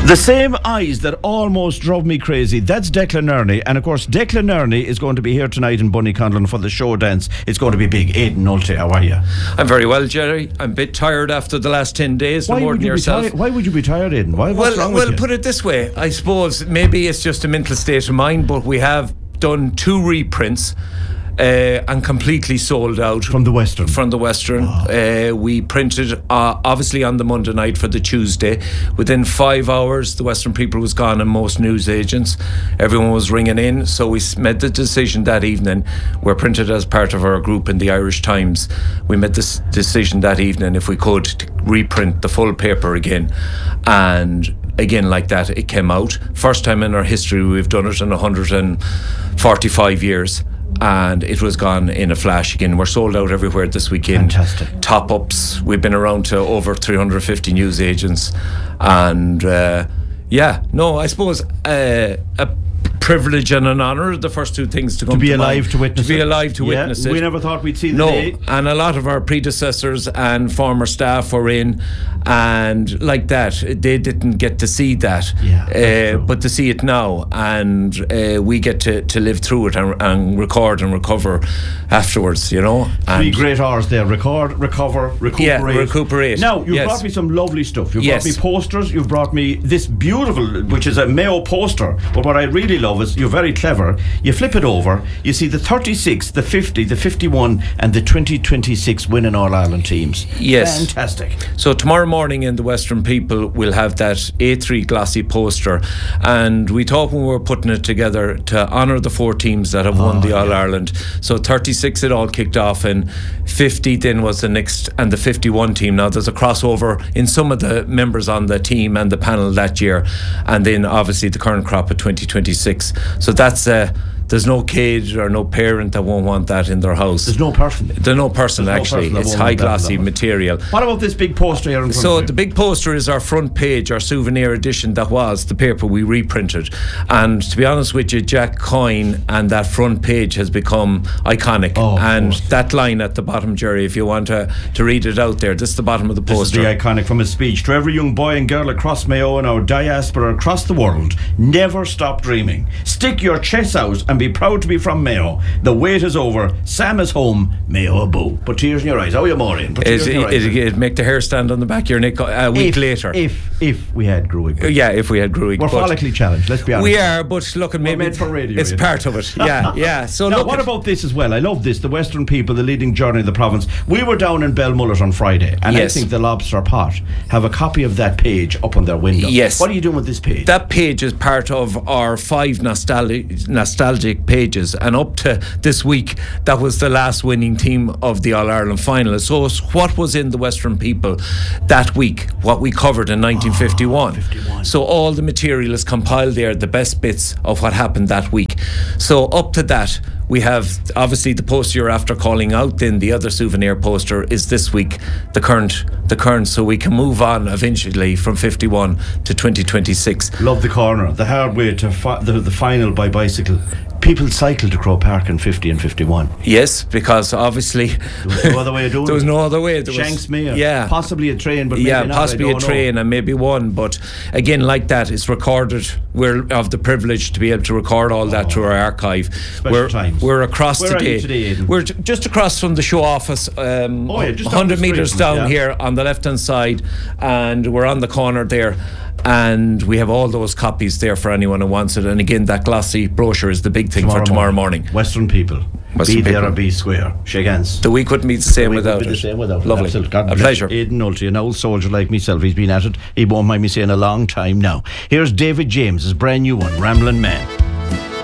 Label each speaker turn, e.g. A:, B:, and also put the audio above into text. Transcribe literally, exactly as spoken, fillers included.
A: The same eyes that almost drove me crazy. That's Declan Ernie. And of course, Declan Ernie is going to be here tonight in Bunnyconlon for the show dance. It's going to be big. Aidan Nolte, how are you?
B: I'm very well, Jerry. I'm a bit tired after the last ten days.
A: Why,
B: no more
A: would
B: than
A: you be
B: yourself.
A: ti- why would you be tired, Aidan? Why, what's
B: well,
A: wrong
B: well
A: with you?
B: put it this way. I suppose maybe it's just a mental state of mind, but we have done two reprints. Uh, and completely sold out
A: From the Western?
B: From the Western.
A: Oh.
B: Uh, we printed, uh, obviously, on the Monday night for the Tuesday. Within five hours, the Western People was gone and most news agents. Everyone was ringing in. So we made the decision that evening. We're printed as part of our group in the Irish Times. We made this decision that evening, if we could, to reprint the full paper again. And again, like that, it came out. First time in our history we've done it in one hundred forty-five years. And it was gone in a flash again. We're sold out everywhere this weekend.
A: Fantastic.
B: Top ups. We've been around to over three hundred fifty news agents. And uh, yeah, no, I suppose uh, a privilege and an honour, the first two things to come
A: To be
B: to
A: alive
B: mind.
A: to witness
B: To be
A: it.
B: alive to
A: Yeah,
B: witness it.
A: we never thought we'd see the
B: no,
A: day.
B: and a lot of our predecessors and former staff were in, and like that, they didn't get to see that.
A: Yeah, that's
B: uh,
A: true.
B: but to see it now, and uh, we get to, to live through it and, and record and recover afterwards, you know.
A: Three
B: And
A: great hours there. Record, recover, recuperate.
B: Yeah, recuperate.
A: Now, you've
B: Yes.
A: brought me some lovely stuff. You've
B: Yes.
A: brought me posters. You've brought me this beautiful, which is a Mayo poster. But what I really love is you're very clever. You flip it over. You see the thirty-six, the fifty, the fifty-one, and the twenty twenty-six winning All-Ireland teams.
B: Yes.
A: Fantastic.
B: So tomorrow morning in the Western People we'll have that A three glossy poster, and we thought when we were putting it together to honour the four teams that have won
A: Oh,
B: the
A: yeah.
B: All-Ireland. So thirty-six it all kicked off, and fifty then was the next, and the fifty-one team. Now there's a crossover in some of the members on the team and the panel that year, and then obviously the current crop of twenty twenty-six. So that's uh, there's no kid or no parent that won't want that in their house.
A: There's no person.
B: There's no person
A: There's no
B: actually.
A: person that
B: It's
A: won't
B: high
A: want that
B: glossy
A: in their house.
B: material.
A: What about this big poster here in front
B: So
A: of you?
B: the big poster is our front page, our souvenir edition that was the paper we reprinted. And to be honest with you, Jack Coyne and that front page has become iconic.
A: Oh, of
B: and
A: course.
B: that line at the bottom, Jerry, if you want to, to read it out there, this is the bottom of the
A: This is
B: poster.
A: the iconic from his speech. To every young boy and girl across Mayo and our diaspora across the world, never stop dreaming. Stick your chest out and be proud to be from Mayo. The wait is over. Sam is home. Mayo a boo. Put tears in your eyes. How are you, Maureen? Put tears
B: It,
A: in your eyes.
B: it, it'd make the hair stand on the back of your neck a week
A: if,
B: later.
A: If if we had Gruig.
B: yeah, if we had Gruig.
A: We're
B: but
A: follically challenged, let's be honest.
B: we are, but look, at maybe
A: made for radio,
B: it's
A: you know.
B: part of it. Yeah, yeah. So
A: Now,
B: look,
A: what
B: at-
A: about this as well? I love this. The Western People, the leading journey of the province. We were down in Belmullet on Friday, and
B: Yes.
A: I think the Lobster Pot have a copy of that page up on their window.
B: Yes.
A: What are you doing with this page?
B: That page is part of our five nostalgic, nostalgic pages, and up to this week, that was the last winning team of the All-Ireland final. So it's what was in the Western People that week, what we covered in nineteen fifty-one.
A: fifty-one.
B: So all the material is compiled there, the best bits of what happened that week. So up to that, we have obviously the poster you're after calling out. Then the other souvenir poster is this week, the current, the current. So we can move on eventually from fifty-one to twenty twenty-six.
A: Love the corner. The hard way to fi- the, the final by bicycle. People cycled to Crow Park in fifty and fifty-one.
B: Yes, because obviously
A: There was no other way of doing
B: there was
A: it.
B: no other way. There was-
A: Shanksmere.
B: Yeah.
A: Possibly a train, but maybe
B: yeah,
A: not,
B: possibly
A: I
B: a
A: don't
B: train
A: know.
B: and maybe one, but again, like that, it's recorded. We're of the privilege to be able to record all that through our archive.
A: Special
B: we're
A: times.
B: we're across
A: Where are
B: today.
A: you today, Aidan?
B: We're j- just across from the show office, um,
A: Oh, yeah, just down
B: one hundred
A: the street
B: metres
A: from it,
B: down
A: yeah.
B: here on the left hand side, and we're on the corner there. And we have all those copies there for anyone who wants it. And again, that glossy brochure is the big thing for tomorrow morning.
A: Western People.
B: Western
A: be there
B: People.
A: or be square. Shake hands.
B: The week wouldn't be the same
A: We
B: without
A: could be
B: it.
A: the same without it.
B: Lovely.
A: Absolutely. God
B: a
A: bless
B: pleasure.
A: Aidan Nolte, an old soldier like myself. He's been at it. He won't mind me saying a long time now. Here's David James' brand new one, Ramblin' Man.